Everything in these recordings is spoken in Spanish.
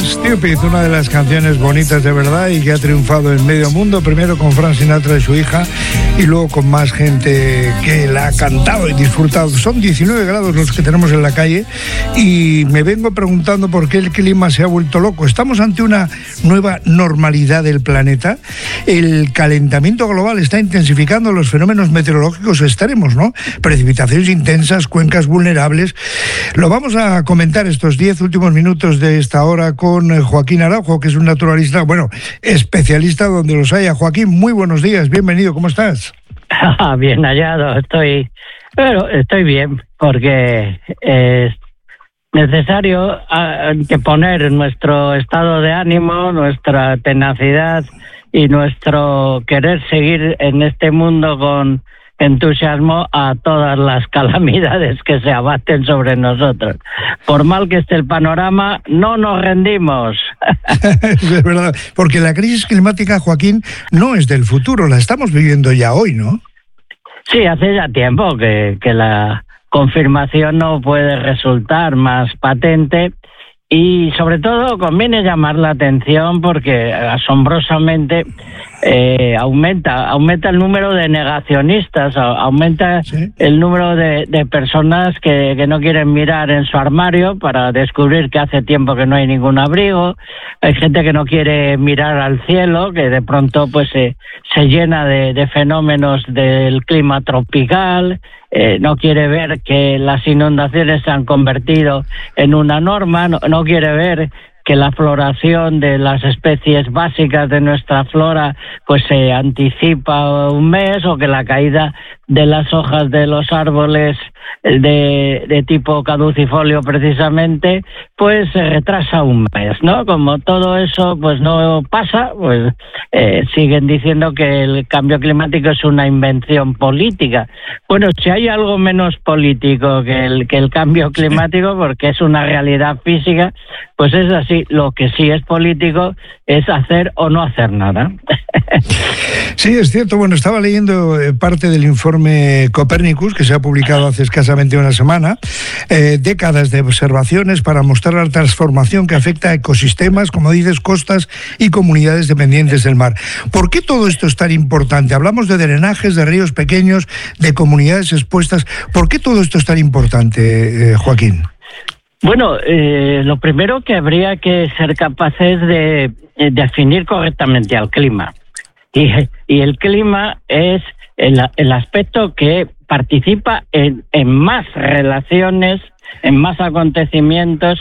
Stupid, una de las canciones bonitas de verdad y que ha triunfado en medio mundo, primero con Frank Sinatra y su hija y luego con más gente que la ha cantado y disfrutado. Son 19 grados los que tenemos en la calle y me vengo preguntando por qué el clima se ha vuelto loco. ¿Estamos ante una nueva normalidad del planeta? El calentamiento global está intensificando los fenómenos meteorológicos extremos, ¿no? Precipitaciones intensas, cuencas vulnerables. Lo vamos a comentar estos 10 últimos minutos de esta hora con Joaquín Araujo, que es un naturalista, bueno, especialista donde los haya. Joaquín, muy buenos días, bienvenido, ¿cómo estás? Bien hallado, estoy bien, porque es necesario que poner nuestro estado de ánimo, nuestra tenacidad y nuestro querer seguir en este mundo con entusiasmo a todas las calamidades que se abaten sobre nosotros. Por mal que esté el panorama, no nos rendimos. Es verdad, porque la crisis climática, Joaquín, no es del futuro, la estamos viviendo ya hoy, ¿no? Sí, hace ya tiempo que la confirmación no puede resultar más patente y sobre todo conviene llamar la atención porque asombrosamente aumenta el número de negacionistas, aumenta ¿sí? El número de personas que no quieren mirar en su armario para descubrir que hace tiempo que no hay ningún abrigo. Hay gente que no quiere mirar al cielo, que de pronto pues se llena de fenómenos del clima tropical. No quiere ver que las inundaciones se han convertido en una norma, no quiere ver que la floración de las especies básicas de nuestra flora pues se anticipa un mes, o que la caída de las hojas de los árboles de tipo caducifolio precisamente pues se retrasa un mes, ¿no? Como todo eso pues no pasa, pues siguen diciendo que el cambio climático es una invención política. Bueno, si hay algo menos político que el cambio climático, porque es una realidad física, pues es así. Lo que sí es político es hacer o no hacer nada. Sí, es cierto. Bueno, estaba leyendo parte del informe Copernicus, que se ha publicado hace escasamente una semana, décadas de observaciones para mostrar la transformación que afecta a ecosistemas, como dices, costas y comunidades dependientes del mar. ¿Por qué todo esto es tan importante? Hablamos de drenajes, de ríos pequeños, de comunidades expuestas. ¿Por qué todo esto es tan importante, Joaquín? Bueno, lo primero que habría que ser capaces de definir correctamente al clima. Y el clima es el aspecto que participa en más relaciones, en más acontecimientos.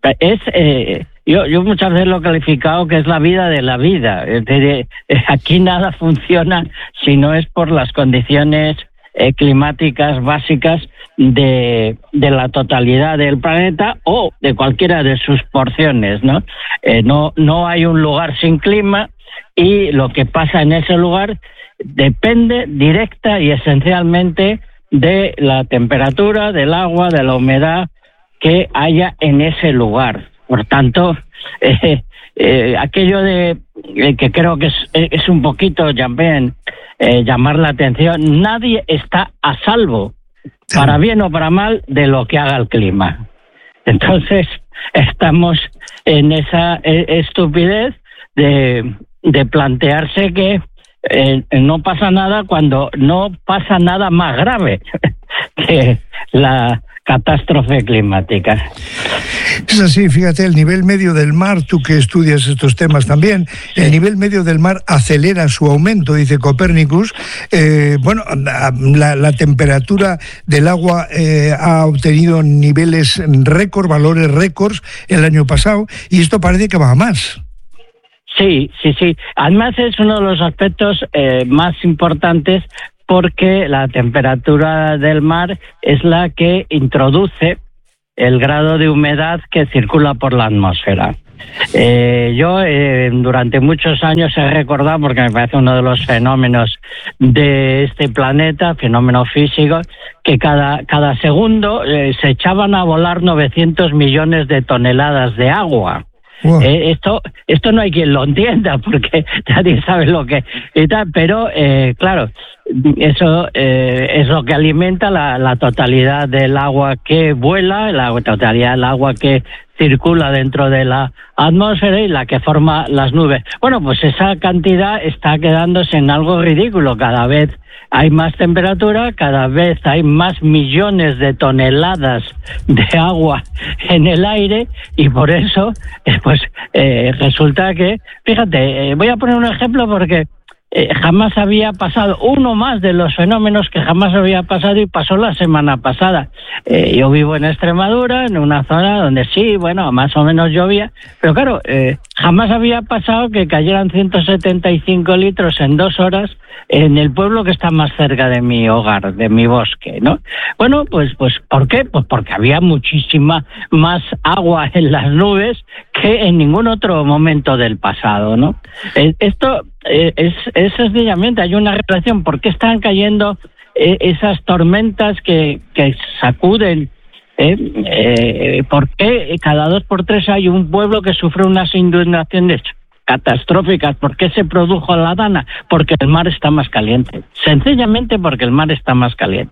Yo muchas veces lo he calificado que es la vida de la vida. Es decir, aquí nada funciona si no es por las condiciones climáticas básicas de la totalidad del planeta o de cualquiera de sus porciones, ¿no? No hay un lugar sin clima, y lo que pasa en ese lugar depende directa y esencialmente de la temperatura, del agua, de la humedad que haya en ese lugar. Por tanto, aquello de que creo que es un poquito también llamar la atención, nadie está a salvo, para bien o para mal, de lo que haga el clima. Entonces, estamos en esa estupidez de plantearse que no pasa nada cuando no pasa nada más grave que la catástrofe climática. Es así, fíjate, el nivel medio del mar, tú que estudias estos temas también, sí. El nivel medio del mar acelera su aumento, dice Copernicus. La temperatura del agua ha obtenido niveles récord, valores récords el año pasado, y esto parece que va a más. Sí. Además es uno de los aspectos más importantes, porque la temperatura del mar es la que introduce el grado de humedad que circula por la atmósfera. Yo durante muchos años he recordado, porque me parece uno de los fenómenos de este planeta, fenómeno físico, que cada segundo se echaban a volar 900 millones de toneladas de agua. Wow. Esto no hay quien lo entienda, porque nadie sabe lo que está, pero claro, eso es lo que alimenta la totalidad del agua que vuela, la totalidad del agua que circula dentro de la atmósfera y la que forma las nubes. Bueno, pues esa cantidad está quedándose en algo ridículo. Cada vez hay más temperatura, cada vez hay más millones de toneladas de agua en el aire y por eso, resulta que, fíjate, voy a poner un ejemplo porque jamás había pasado, uno más de los fenómenos que jamás había pasado y pasó la semana pasada. Yo vivo en Extremadura, en una zona donde sí, bueno, más o menos llovía, pero claro, jamás había pasado que cayeran 175 litros en 2 horas en el pueblo que está más cerca de mi hogar, de mi bosque, ¿no? Bueno, pues ¿por qué? Pues porque había muchísima más agua en las nubes que en ningún otro momento del pasado, ¿no? Esto es sencillamente, hay una relación. ¿Por qué están cayendo esas tormentas que sacuden? ¿Por qué cada 2 por 3 hay un pueblo que sufre unas inundaciones catastróficas? ¿Por qué se produjo la Dana? Porque el mar está más caliente. Sencillamente porque el mar está más caliente.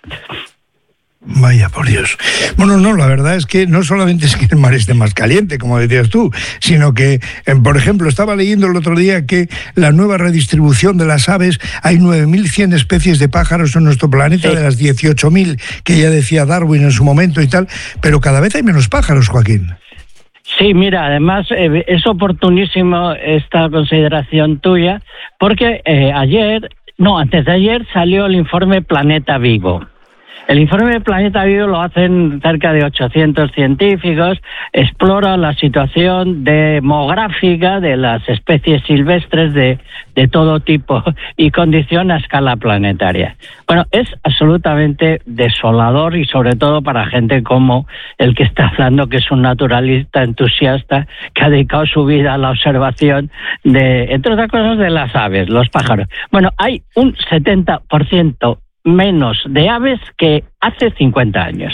Vaya, por Dios. Bueno, no, la verdad es que no solamente es que el mar esté más caliente, como decías tú, sino que, por ejemplo, estaba leyendo el otro día que la nueva redistribución de las aves, hay 9.100 especies de pájaros en nuestro planeta, sí, de las 18.000 que ya decía Darwin en su momento y tal, pero cada vez hay menos pájaros, Joaquín. Sí, mira, además es oportunísimo esta consideración tuya, porque antes de ayer salió el informe Planeta Vivo. El informe de Planeta Vivo lo hacen cerca de 800 científicos, explora la situación demográfica de las especies silvestres de todo tipo y condición a escala planetaria. Bueno, es absolutamente desolador y sobre todo para gente como el que está hablando, que es un naturalista entusiasta que ha dedicado su vida a la observación de, entre otras cosas, de las aves, los pájaros. Bueno, hay un 70% menos de aves que hace 50 años.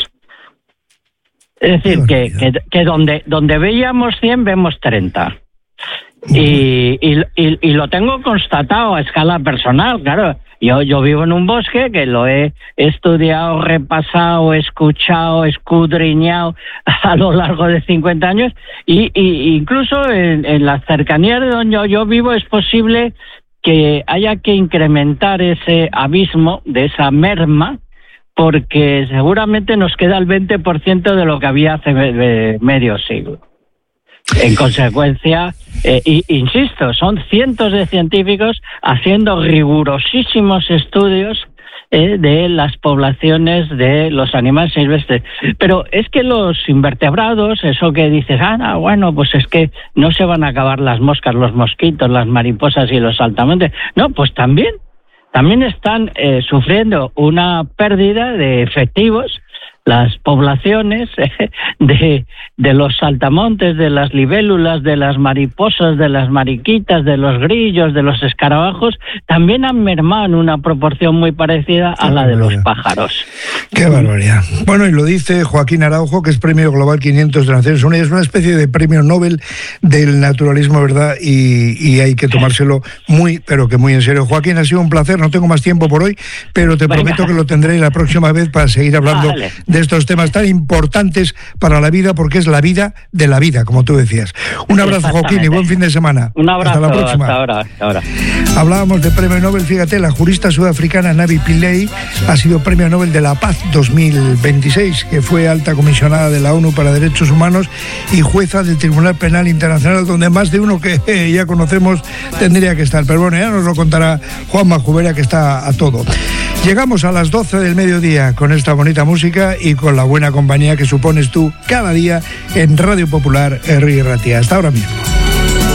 Es decir, que donde veíamos 100, vemos 30. Y lo tengo constatado a escala personal, claro. Yo vivo en un bosque que lo he estudiado, repasado, escuchado, escudriñado a lo largo de 50 años y incluso en las cercanías de donde yo vivo es posible que haya que incrementar ese abismo, de esa merma, porque seguramente nos queda el 20% de lo que había hace medio siglo. En consecuencia, insisto, son cientos de científicos haciendo rigurosísimos estudios de las poblaciones de los animales silvestres. Pero es que los invertebrados, eso que dices, bueno, pues es que no se van a acabar las moscas, los mosquitos, las mariposas y los saltamontes. No, pues también están sufriendo una pérdida de efectivos. Las poblaciones de los saltamontes, de las libélulas, de las mariposas, de las mariquitas, de los grillos, de los escarabajos, también han mermado en una proporción muy parecida a la de los pájaros. ¡Qué barbaridad! Bueno, y lo dice Joaquín Araujo, que es Premio Global 500 de Naciones Unidas, es una especie de premio Nobel del naturalismo, ¿verdad? Y hay que tomárselo muy, pero que muy en serio. Joaquín, ha sido un placer, no tengo más tiempo por hoy, pero te prometo que lo tendré la próxima vez para seguir hablando de estos temas tan importantes para la vida, porque es la vida de la vida, como tú decías. Un abrazo, Joaquín, y buen fin de semana. Un abrazo. Hasta la próxima. Hasta ahora. Hablábamos de premio Nobel, fíjate, la jurista sudafricana Navi Pillay ha sido premio Nobel de la Paz 2026, que fue alta comisionada de la ONU para Derechos Humanos y jueza del Tribunal Penal Internacional, donde más de uno que ya conocemos tendría que estar. Pero bueno, ya nos lo contará Juanma Jubera, que está a todo. Llegamos a las 12 del mediodía con esta bonita música y con la buena compañía que supones tú cada día en Radio Popular, Herri y Ratia. Hasta ahora mismo.